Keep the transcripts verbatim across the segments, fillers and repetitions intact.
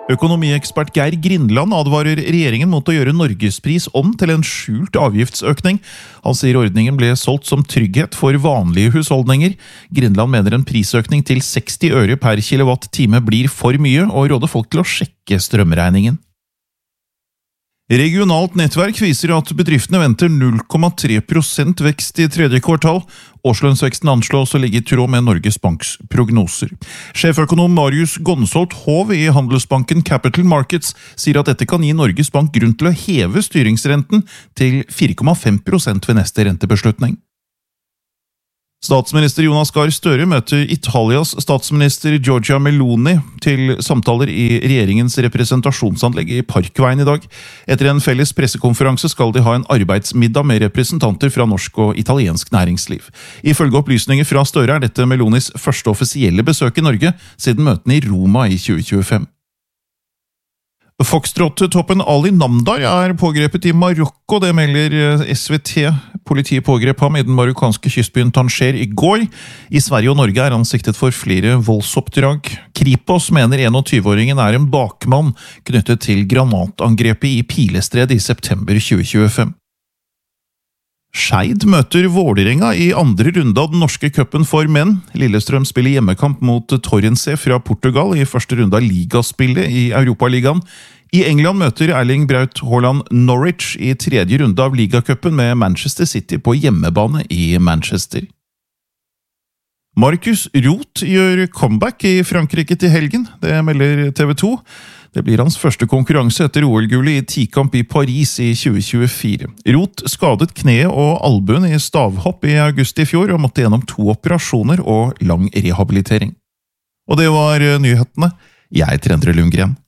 Økonomiekspert Geir Grindland advarer regjeringen mot å gjøre Norgespris om til en skjult avgiftsøkning. Han sier ordningen ble solgt som trygghet for vanlige husholdninger. Grindland mener en prisøkning til seksti øre per kilowatt-time blir for mye, og råder folk til å sjekke strømregningen. Regionalt nettverk viser at bedriftene venter null komma tre prosent vekst i tredje kvartal. Årslønnsveksten anslås å ligge i tråd med Norges Banks prognoser. Sjeføkonom Marius Gonsholt Hov i Handelsbanken Capital Markets sier at dette kan gi Norges Bank grunn til å heve styringsrenten til fire komma fem prosent ved neste rentebeslutning. Statsminister Jonas Gahr Støre møter Italias statsminister Giorgia Meloni til samtaler i regjeringens representasjonsanlegg i Parkveien i dag. Etter en felles pressekonferanse skal de ha en arbeidsmiddag med representanter fra norsk og italiensk næringsliv. Ifølge opplysninger fra Støre er dette Melonis første offisielle besøk i Norge siden møtene i Roma i tjue tjuefem. Foxtrot-toppen Ali Namdar er pågrepet i Marokko, det melder S V T. Politiet pågrep ham i den marokkanske kystbyen Tanger i går. I Sverige og Norge er han siktet for flere voldsoppdrag. Kripos mener tjueåringen er en bakmann knyttet til granatangrepet i Pilestred i september tjue tjuefem. Skeid møter Vålerenga i andre runde av den norske cupen for menn. Lillestrøm spiller hjemmekamp mot Torrensee fra Portugal i første runde av ligaspillet i Europaligaen. I England møter Erling Braut Haaland Norwich i tredje runde av ligacupen med Manchester City på hjemmebane i Manchester. Markus Roth gjør comeback i Frankrike til helgen, det melder T V to. Det blir hans første konkurranse etter O L-gullet i tikamp i Paris i tjue tjuefire. Roth skadet kneet og albuen i stavhopp i august i fjor og måtte gjennom to operasjoner og lang rehabilitering. Og det var nyhetene. Jeg heter Endre Lundgren.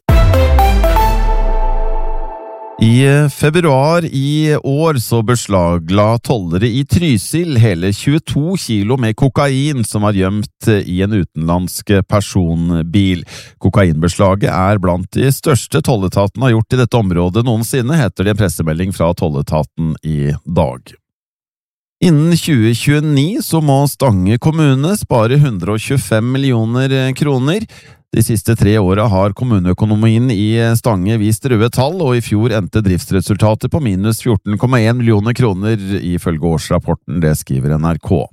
I februar i år så beslagla tollere i Trysil hele tjueto kilo med kokain som var gjemt i en utenlandsk personbil. Kokainbeslaget er blant de største tolletaten har gjort i dette området noensinne, heter det en pressemelding fra tolletaten i dag. Innen tjue tjueni så må Stange kommune spare hundre og tjuefem millioner kroner. De siste tre åra har kommuneøkonomien i Stange vist røde tall, og i fjor endte driftsresultatet på minus fjorten komma en millioner kroner ifølge årsrapporten, det skriver N R K.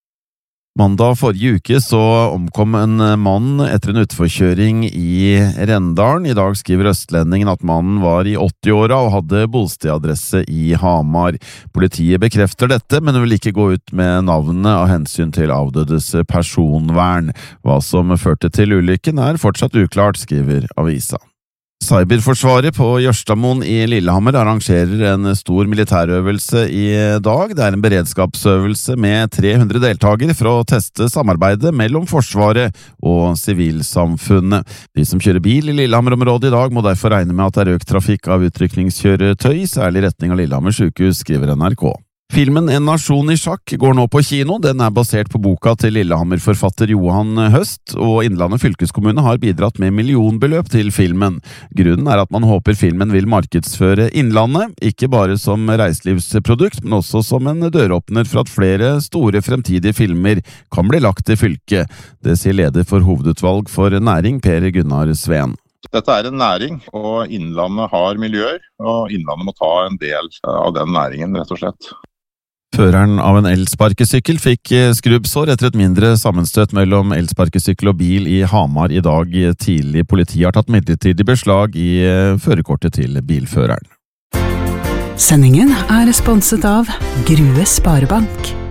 Mandag forrige uke så omkom en mann etter en utforkjøring i Rendalen. I dag skriver Østlendingen at mannen var i åtti-åra og hadde bostedadresse i Hamar. Politiet bekrefter dette, men vil ikke gå ut med navnet av hensyn til avdødes personvern. Hva som førte til ulykken er fortsatt uklart, skriver avisa. Cyberforsvaret på Jørstadmoen i Lillehammer arrangerer en stor militærøvelse i dag. Det er en beredskapsøvelse med tre hundre deltagere for å teste samarbeidet mellom Forsvaret og sivilsamfunnet. De som kjører bil i Lillehammer-området i dag må derfor regne med at det er økt trafikk av utrykningskjøretøy, særlig i retning av Lillehammer sykehus, skriver N R K. Filmen En nasjon i sjakk går nå på kino. Den er basert på boka til Lillehammer-forfatter Johan Høst, og Innlandet fylkeskommune har bidratt med millionbeløp til filmen. Grunnen er at man håper filmen vil markedsføre Innlandet, ikke bare som reiselivsprodukt, men også som en døråpner for at flere store fremtidige filmer kan bli lagt til fylket. Det sier leder for hovedutvalg for næring, Per Gunnar Sveen. Dette er en næring, og Innlandet har miljøer, og Innlandet må ta en del av den næringen, rett og slett. Føreren av en elsparkesykkel fikk skrubbsår etter et mindre sammenstøt mellom elsparkesykkel og bil i Hamar i dag tidlig. Politiet har tatt midlertidig beslag i førerkortet til bilføreren. Sendingen er sponset av Grue Sparebank.